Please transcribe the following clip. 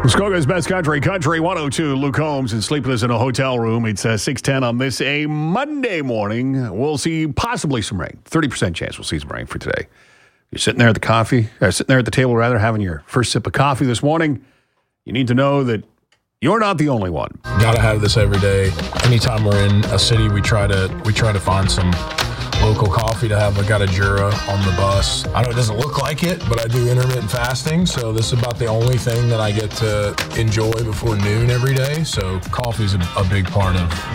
Muskoka's Best Country, Country 102, Luke Holmes, and sleepless in a hotel room. It's 6:10 on this, a Monday morning. We'll see possibly some rain. 30% chance we'll see some rain for today. You're sitting there at the table, having your first sip of coffee this morning. You need to know that you're not the only one. Gotta have this every day. Anytime we're in a city, we try to find some local coffee to have. I got a Jura on the bus. I know it doesn't look like it, but I do intermittent fasting, so this is about the only thing that I get to enjoy before noon every day. So coffee's a big part of